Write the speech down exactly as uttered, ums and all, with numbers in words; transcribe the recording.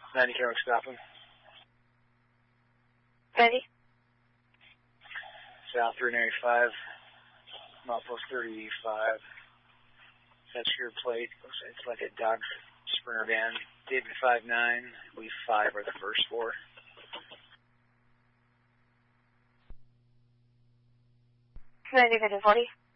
ninety Carrick stopping. Ready? South three ninety-five, milepost thirty-five. That's your plate. It's like a Dodge Sprinter van. David five nine, we five are the first four. ninety forty.